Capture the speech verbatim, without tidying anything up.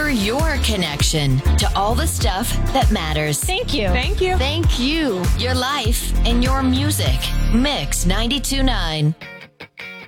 You're your connection to all the stuff that matters. Thank you. Thank you. Thank you. Your life and your music. Mix ninety-two point nine.